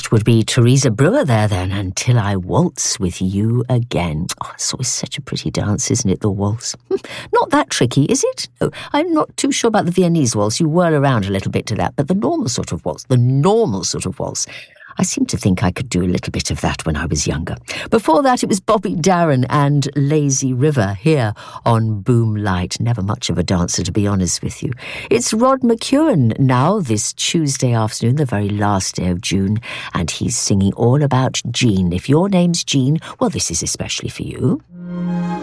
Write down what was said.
That would be Teresa Brewer there then, Until I Waltz With You Again. Oh, it's always such a pretty dance, isn't it, the waltz? Not that tricky, is it? Oh, I'm not too sure about the Viennese waltz. You whirl around a little bit to that, but the normal sort of waltz, I seem to think I could do a little bit of that when I was younger. Before that, it was Bobby Darin and Lazy River here on Boom Light. Never much of a dancer, to be honest with you. It's Rod McEwen now, this Tuesday afternoon, the very last day of June, and he's singing all about Jean. If your name's Jean, well, this is especially for you.